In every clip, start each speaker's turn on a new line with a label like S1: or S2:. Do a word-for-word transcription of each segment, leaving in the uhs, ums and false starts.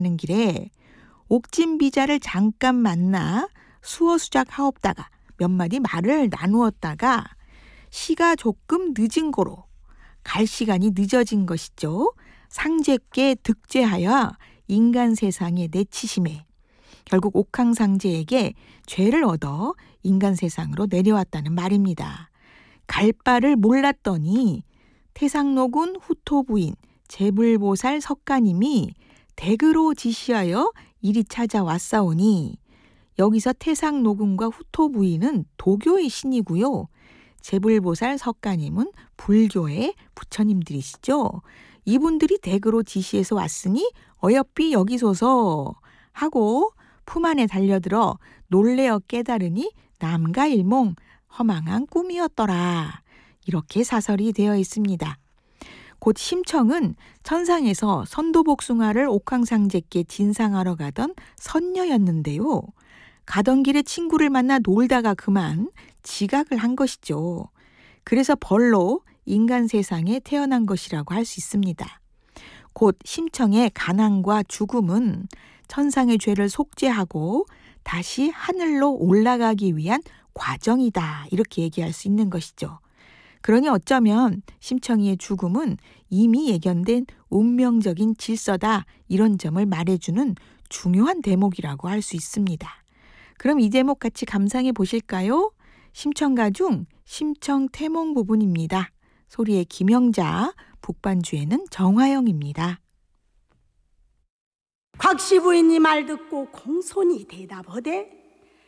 S1: 길에 옥진비자를 잠깐 만나 수어수작 하옵다가 몇 마디 말을 나누었다가 시가 조금 늦은 고로 갈 시간이 늦어진 것이죠. 상제께 득죄하여 인간 세상에 내치심에 결국 옥황상제에게 죄를 얻어 인간 세상으로 내려왔다는 말입니다. 갈 바를 몰랐더니 태상노군 후토부인 재불보살 석가님이 댁으로 지시하여 이리 찾아왔사오니 여기서 태상노군과 후토부인은 도교의 신이고요. 재불보살 석가님은 불교의 부처님들이시죠. 이분들이 댁으로 지시해서 왔으니 어여삐 여기소서 하고 품 안에 달려들어 놀래어 깨달으니 남가일몽 허망한 꿈이었더라. 이렇게 사설이 되어 있습니다. 곧 심청은 천상에서 선도복숭아를 옥황상제께 진상하러 가던 선녀였는데요. 가던 길에 친구를 만나 놀다가 그만 지각을 한 것이죠. 그래서 벌로 인간 세상에 태어난 것이라고 할 수 있습니다. 곧 심청의 가난과 죽음은 천상의 죄를 속죄하고 다시 하늘로 올라가기 위한 과정이다. 이렇게 얘기할 수 있는 것이죠. 그러니 어쩌면 심청이의 죽음은 이미 예견된 운명적인 질서다. 이런 점을 말해주는 중요한 대목이라고 할 수 있습니다. 그럼 이 대목 같이 감상해 보실까요? 심청가 중 심청태몽 부분입니다. 소리의 김영자, 북반주에는 정화영입니다.
S2: 곽씨 부인이 말 듣고 공손히 대답하되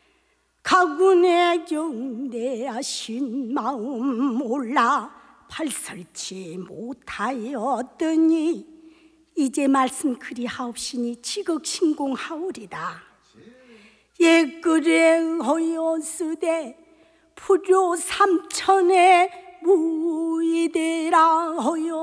S2: 가군의 경대하신 마음 몰라 발설치 못하였더니 이제 말씀 그리하옵시니 지극신공하오리다. 옛글에 허였으되 불효 삼천에 무이되라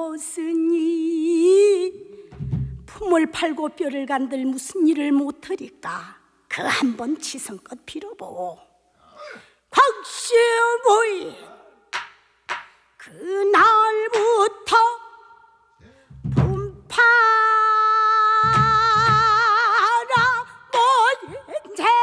S2: 허였으니 품을 팔고 뼈를 간들 무슨 일을 못하리까. 그 한 번 치성껏 빌어보오. 곽씨 부인 그나